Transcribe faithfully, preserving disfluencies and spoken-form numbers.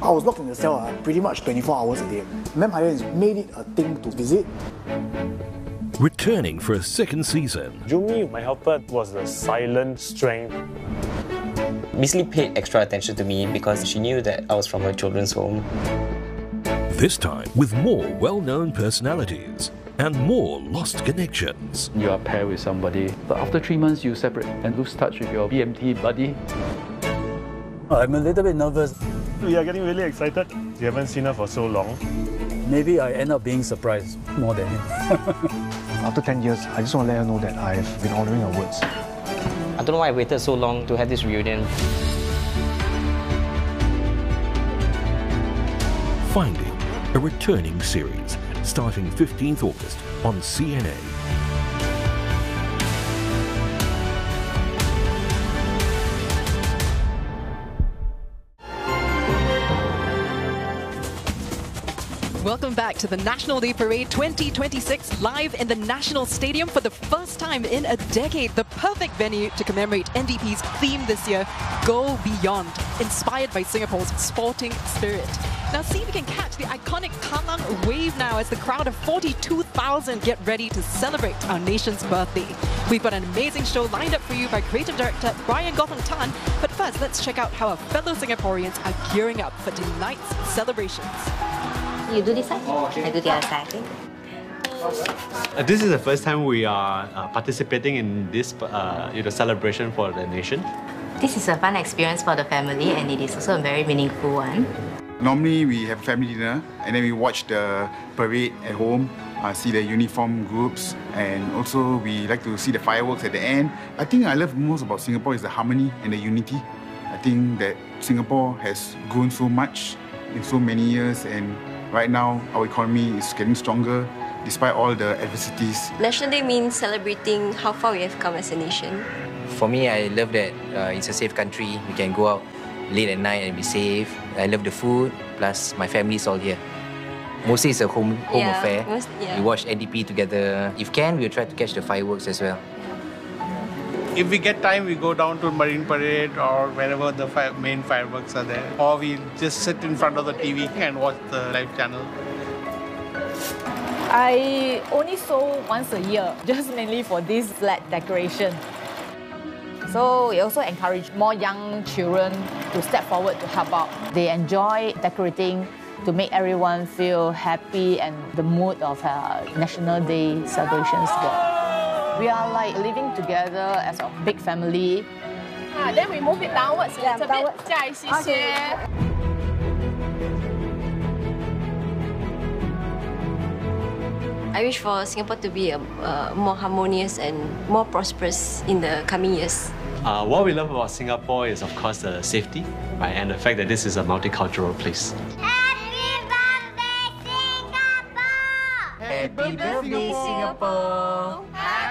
I was locked in the cell uh, pretty much twenty-four hours a day. Vampire has made it a thing to visit. Returning for a second season. Jumi, my helper, was the silent strength. Miss Lee paid extra attention to me because she knew that I was from a children's home. This time with more well-known personalities and more lost connections. You are paired with somebody, but after three months you separate and lose touch with your B M T buddy. I'm a little bit nervous. We are getting really excited. We haven't seen her for so long. Maybe I end up being surprised more than him. After ten years, I just want to let her know that I've been honouring her words. I don't know why I waited so long to have this reunion. Finding, a returning series, starting fifteenth August on C N A. Welcome back to the National Day Parade twenty twenty-six, live in the National Stadium for the first time in a decade. The perfect venue to commemorate N D P's theme this year, Go Beyond, inspired by Singapore's sporting spirit. Now see if you can catch the iconic Kallang wave now as the crowd of forty-two thousand get ready to celebrate our nation's birthday. We've got an amazing show lined up for you by creative director Brian Gotham Tan, but first let's check out how our fellow Singaporeans are gearing up for tonight's celebrations. You do this side, I do the other side. Uh, this is the first time we are uh, participating in this uh, you know, celebration for the nation. This is a fun experience for the family and it is also a very meaningful one. Normally we have family dinner and then we watch the parade at home, uh, see the uniform groups, and also we like to see the fireworks at the end. I think I love most about Singapore is the harmony and the unity. I think that Singapore has grown so much in so many years, and right now our economy is getting stronger despite all the adversities. National Day means celebrating how far we have come as a nation. For me, I love that uh, it's a safe country. We can go out late at night and be safe. I love the food, plus my family's all here. Mostly it's a home, home yeah, affair. Most, yeah. We watch N D P together. If can, we'll try to catch the fireworks as well. If we get time, we go down to Marine Parade or wherever the fire, main fireworks are there. Or we just sit in front of the T V and watch the live channel. I only sew once a year, just mainly for this flag decoration. So we also encourage more young children to step forward to help out. They enjoy decorating to make everyone feel happy and the mood of uh, National Day celebrations together. We are like living together as a big family. Ah, then we move it downwards a little bit. 再一些些。 I wish for Singapore to be a, uh, more harmonious and more prosperous in the coming years. Uh, what we love about Singapore is, of course, the safety, right, and the fact that this is a multicultural place. Happy birthday, Singapore! Happy birthday, Singapore!